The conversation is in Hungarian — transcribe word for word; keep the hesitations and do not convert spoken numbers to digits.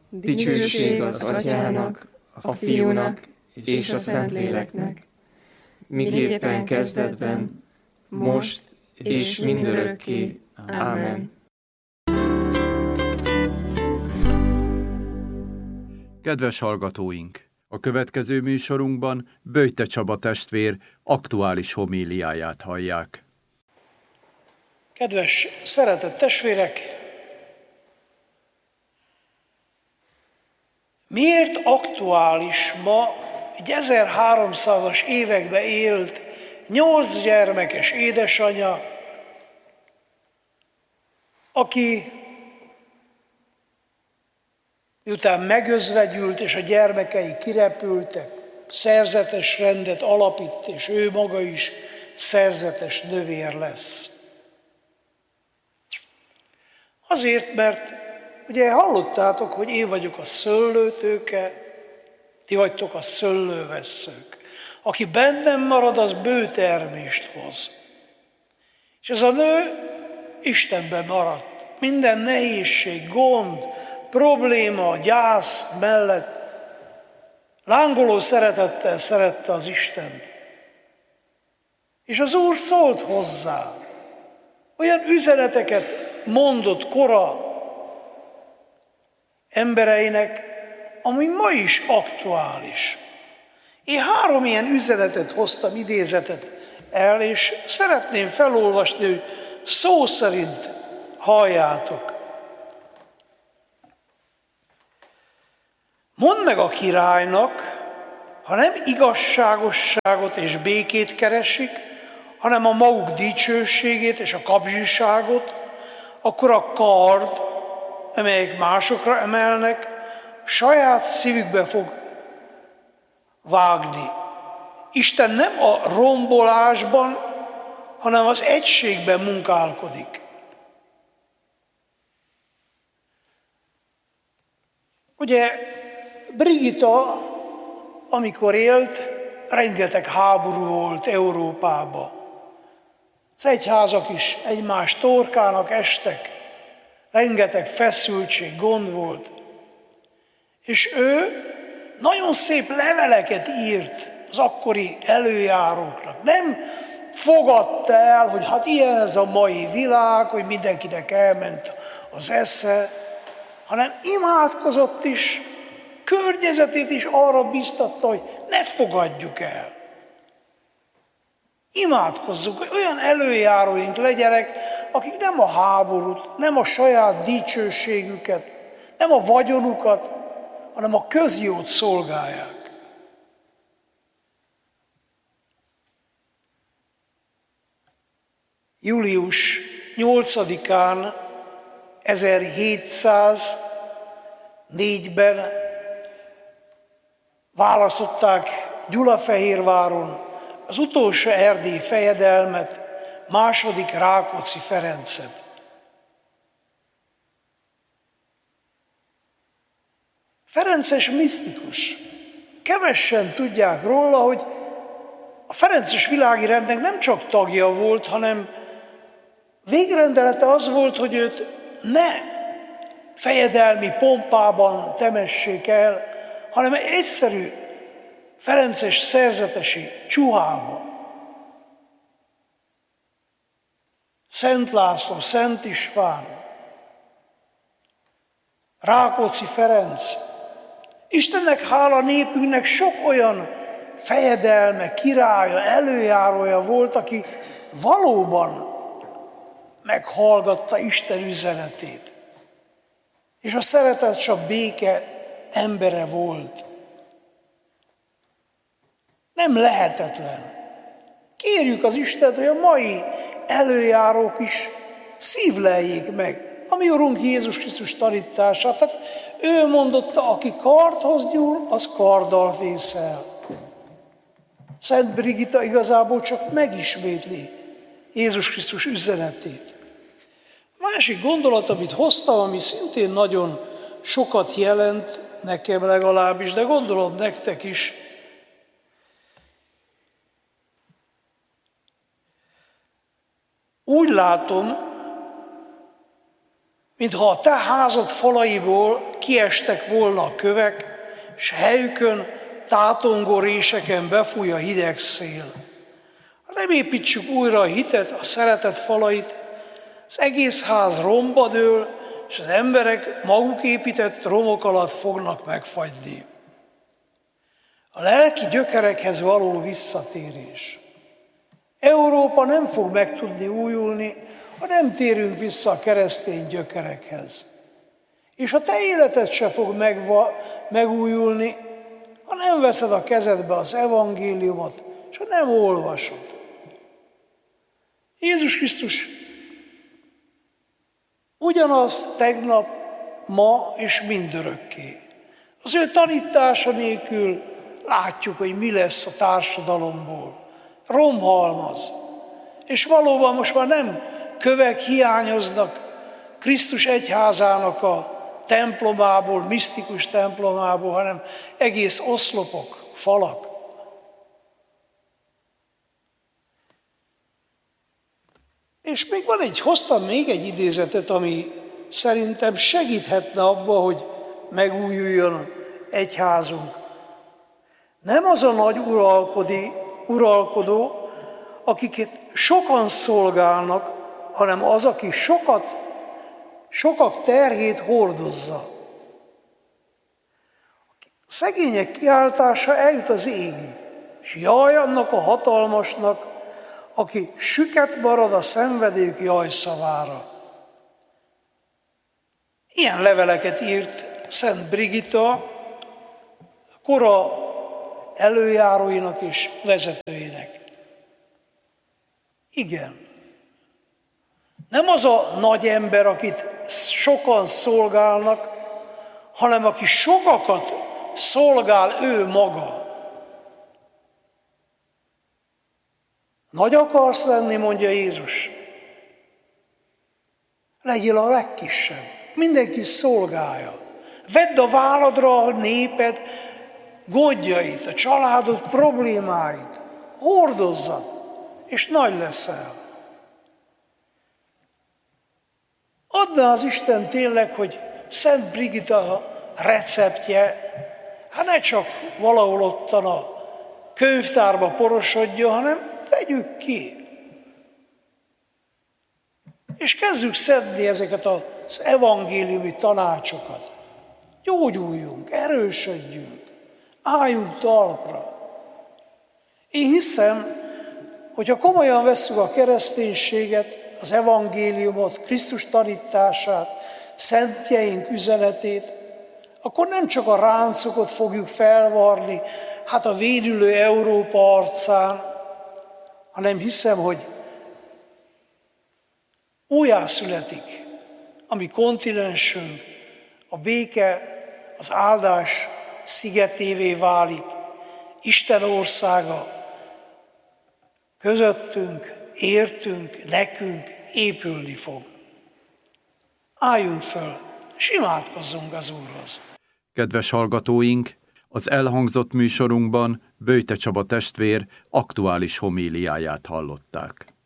Dicsőség az Atyának, a Fiúnak és a Szentléleknek, miképpen kezdetben, most és mindörökké. Ámen. Kedves hallgatóink! A következő műsorunkban Böjte Csaba testvér aktuális homíliáját hallják. Kedves, szeretett testvérek! Miért aktuális ma egy ezerháromszázas években élt nyolc gyermekes édesanyja, aki miután megözvegyült és a gyermekei kirepültek, szerzetes rendet alapít, és ő maga is szerzetes nővér lesz? Azért, mert ugye hallottátok, hogy én vagyok a szőlőtőke, ti vagytok a szőlővesszők. Aki bennem marad, az bő termést hoz. És ez a nő Istenben maradt. Minden nehézség, gond, probléma, gyász mellett lángoló szeretettel szerette az Istent. És az Úr szólt hozzá. Olyan üzeneteket mondott kora embereinek, ami ma is aktuális. Én három ilyen üzenetet hoztam, idézetet el, és szeretném felolvasni, hogy szó szerint halljátok. Mondd meg a királynak, ha nem igazságosságot és békét keresik, hanem a maguk dicsőségét és a kapzsiságot, akkor a kard, amelyek másokra emelnek, saját szívükbe fog vágni. Isten nem a rombolásban, hanem az egységben munkálkodik. Ugye Brigitta, amikor élt, rengeteg háború volt Európában. Az egyházak is egymás torkának estek, rengeteg feszültség, gond volt. És ő nagyon szép leveleket írt az akkori előjáróknak. Nem fogadta el, hogy hát ilyen ez a mai világ, hogy mindenkinek elment az esze, hanem imádkozott is, környezetét is arra biztatta, hogy ne fogadjuk el. Imádkozzunk, hogy olyan előjáróink legyenek, akik nem a háborút, nem a saját dicsőségüket, nem a vagyonukat, hanem a közjót szolgálják. július nyolcadikán ezerhétszáznégyben választották Gyulafehérváron az utolsó erdélyi fejedelmet, második Rákóczi Ferencet. Ferences misztikus. Kevessen tudják róla, hogy a ferences világi rendnek nem csak tagja volt, hanem végrendelete az volt, hogy őt ne fejedelmi pompában temessék el, hanem egy egyszerű ferences szerzetesi csuhába. Szent László, Szent István, Rákóczi Ferenc. Istennek hála, népünknek sok olyan fejedelme, királya, előjárója volt, aki valóban meghallgatta Isten üzenetét. És a szeretet és a béke embere volt. Nem lehetetlen. Kérjük az Istent, hogy a mai előjárók is szívleljék meg a mi Urunk Jézus Krisztus tanítását. Tehát ő mondotta, aki kardhoz nyúl, az karddal vészel. Szent Brigitta igazából csak megismétli Jézus Krisztus üzenetét. Másik gondolat, amit hoztam, ami szintén nagyon sokat jelent, nekem legalábbis, de gondolom nektek is. Úgy látom, mintha a te házad falaiból kiestek volna a kövek, s helyükön tátongó réseken befúj a hideg szél. Ha nem építsük újra a hitet, a szeretet falait, az egész ház romba dől, és az emberek maguk épített romok alatt fognak megfagyni. A lelki gyökerekhez való visszatérés. Európa nem fog meg tudni újulni, ha nem térünk vissza a keresztény gyökerekhez. És a te életed se fog megva, megújulni, ha nem veszed a kezedbe az evangéliumot, és ha nem olvasod. Jézus Krisztus ugyanaz tegnap, ma és mindörökké. Az ő tanítása nélkül látjuk, hogy mi lesz a társadalomból. Romhalmaz. És valóban most már nem kövek hiányoznak Krisztus egyházának a templomából, misztikus templomából, hanem egész oszlopok, falak. És még van egy, hoztam még egy idézetet, ami szerintem segíthetne abba, hogy megújuljon egyházunk. Nem az a nagy uralkodó, uralkodó, akiket sokan szolgálnak, hanem az, aki sokat, sokak terhét hordozza. A szegények kiáltása eljut az égig, és jaj annak a hatalmasnak, aki süket marad a szenvedők jajszavára. Ilyen leveleket írt Szent Brigitta, kora előjáróinak és vezetőinek. Igen. Nem az a nagy ember, akit sokan szolgálnak, hanem aki sokakat szolgál ő maga. Nagy akarsz lenni, mondja Jézus. Legyél a legkisebb. Mindenki szolgálja. Vedd a válladra a néped gondjait, a családod problémáit. Hordozzad, és nagy leszel. Adná az Isten tényleg, hogy Szent Brigitta receptje, hát ne csak valahol ottan a könyvtárba porosodjon, hanem vegyük ki. És kezdjük szedni ezeket az evangéliumi tanácsokat. Gyógyuljunk, erősödjünk, álljunk talpra. Én hiszem, hogyha komolyan vesszük a kereszténységet, az evangéliumot, Krisztus tanítását, szentjeink üzenetét, akkor nem csak a ráncokat fogjuk felvarni, hát a védülő Európa arcán, hanem hiszem, hogy újjászületik a mi kontinensünk, a béke, az áldás szigetévé válik, Isten országa közöttünk, értünk, nekünk épülni fog. Álljunk föl, és imádkozzunk az Úrhoz. Kedves hallgatóink, az elhangzott műsorunkban Böjte Csaba testvér aktuális homíliáját hallották.